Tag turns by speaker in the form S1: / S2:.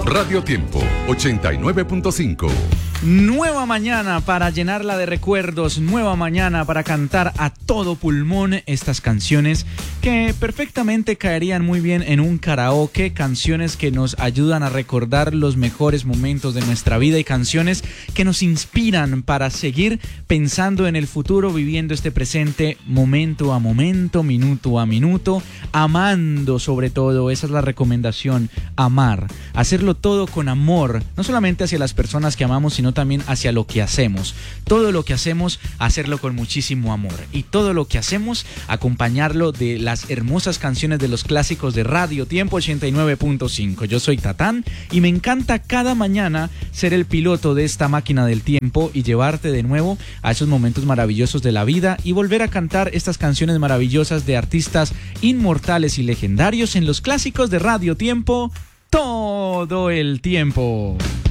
S1: Radio Tiempo 89.5.
S2: Nueva mañana para llenarla de recuerdos, nueva mañana para cantar a todo pulmón estas canciones que perfectamente caerían muy bien en un karaoke, canciones que nos ayudan a recordar los mejores momentos de nuestra vida y canciones que nos inspiran para seguir pensando en el futuro, viviendo este presente momento a momento, minuto a minuto, amando sobre todo. Esa es la recomendación, amar, hacerlo todo con amor, no solamente hacia las personas que amamos, sino también hacia lo que hacemos. Todo lo que hacemos, hacerlo con muchísimo amor. Y todo lo que hacemos, acompañarlo de las hermosas canciones de los clásicos de Radio Tiempo 89.5. Yo soy Tatán y me encanta cada mañana ser el piloto de esta máquina del tiempo y llevarte de nuevo a esos momentos maravillosos de la vida y volver a cantar estas canciones maravillosas de artistas inmortales y legendarios en los clásicos de Radio Tiempo todo el tiempo.